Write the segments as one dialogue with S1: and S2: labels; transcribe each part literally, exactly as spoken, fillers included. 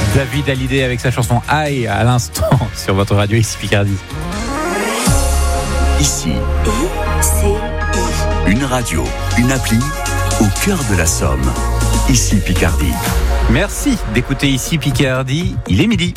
S1: David Hallyday avec sa chanson Aïe à l'instant sur votre radio ici Picardie.
S2: Ici,
S3: I C I.
S2: une radio, une appli au cœur de la Somme. Ici Picardie.
S1: Merci d'écouter ici Picardie, il est midi.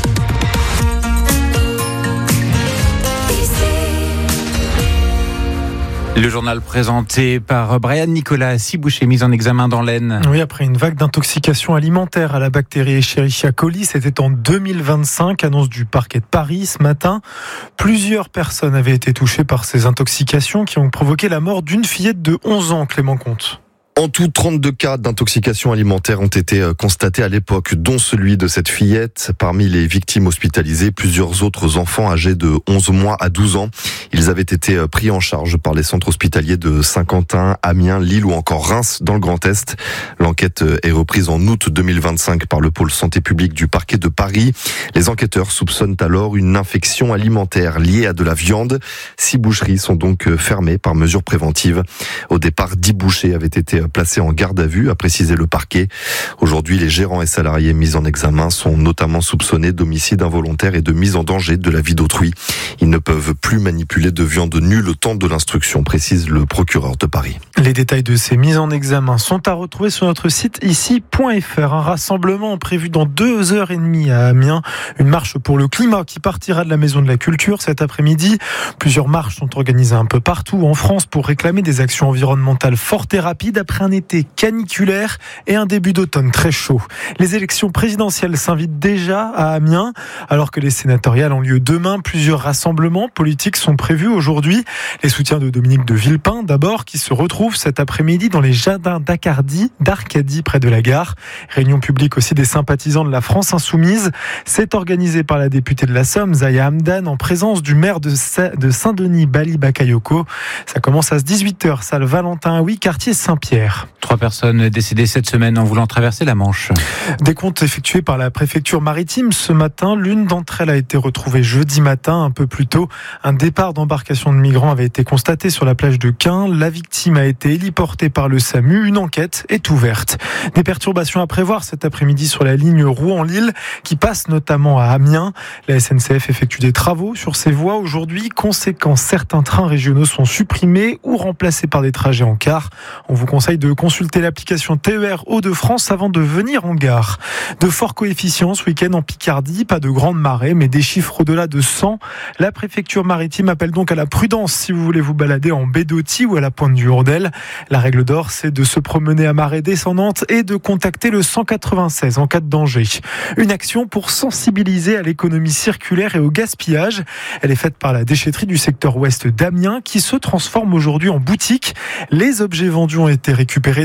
S1: Le journal présenté par Brian Nicolas, six bouchers mis en examen dans l'Aisne.
S4: Oui, après une vague d'intoxication alimentaire à la bactérie Escherichia coli, c'était en deux mille vingt-cinq, annonce du parquet de Paris ce matin. Plusieurs personnes avaient été touchées par ces intoxications qui ont provoqué la mort d'une fillette de onze ans, Clément Comte.
S5: En tout, trente-deux cas d'intoxication alimentaire ont été constatés à l'époque, dont celui de cette fillette. Parmi les victimes hospitalisées, plusieurs autres enfants âgés de onze mois à douze ans. Ils avaient été pris en charge par les centres hospitaliers de Saint-Quentin, Amiens, Lille ou encore Reims dans le Grand Est. L'enquête est reprise en août deux mille vingt-cinq par le pôle santé publique du parquet de Paris. Les enquêteurs soupçonnent alors une infection alimentaire liée à de la viande. Six boucheries sont donc fermées par mesure préventive. Au départ, dix bouchers avaient été placés en garde à vue, a précisé le parquet. Aujourd'hui, les gérants et salariés mis en examen sont notamment soupçonnés d'homicide involontaire et de mise en danger de la vie d'autrui. Ils ne peuvent plus manipuler de viande nue le temps de l'instruction, précise le procureur de Paris.
S4: Les détails de ces mises en examen sont à retrouver sur notre site ici point f r. Un rassemblement prévu dans deux heures et demie à Amiens. Une marche pour le climat qui partira de la Maison de la Culture cet après-midi. Plusieurs marches sont organisées un peu partout en France pour réclamer des actions environnementales fortes et rapides après un été caniculaire et un début d'automne très chaud. Les élections présidentielles s'invitent déjà à Amiens. Alors que les sénatoriales ont lieu demain, plusieurs rassemblements politiques sont prévus aujourd'hui. Les soutiens de Dominique de Villepin, d'abord, qui se retrouvent cet après-midi dans les jardins d'Arcadie, d'Arcadie près de la gare. Réunion publique aussi des sympathisants de la France Insoumise. C'est organisé par la députée de la Somme, Zaya Hamdan, en présence du maire de Saint-Denis, Bali Bakayoko. Ça commence à dix-huit heures, salle Valentin-Haoui, quartier Saint-Pierre.
S1: Trois personnes décédées cette semaine en voulant traverser la Manche.
S4: Des comptes effectués par la préfecture maritime ce matin. L'une d'entre elles a été retrouvée jeudi matin, un peu plus tôt. Un départ d'embarcation de migrants avait été constaté sur la plage de Quin. La victime a été héliportée par le SAMU. Une enquête est ouverte. Des perturbations à prévoir cet après-midi sur la ligne Rouen-Lille, qui passe notamment à Amiens. La S N C F effectue des travaux sur ces voies aujourd'hui. Conséquent, certains trains régionaux sont supprimés ou remplacés par des trajets en car. On vous conseille de consulter l'application T E R Hauts-de-France avant de venir en gare. De forts coefficients ce week-end en Picardie, pas de grandes marées, mais des chiffres au-delà de cent. La préfecture maritime appelle donc à la prudence si vous voulez vous balader en baie d'Authie ou à la pointe du Hourdel. La règle d'or, c'est de se promener à marée descendante et de contacter le cent quatre-vingt-seize en cas de danger. Une action pour sensibiliser à l'économie circulaire et au gaspillage. Elle est faite par la déchetterie du secteur ouest d'Amiens qui se transforme aujourd'hui en boutique. Les objets vendus ont été récupérés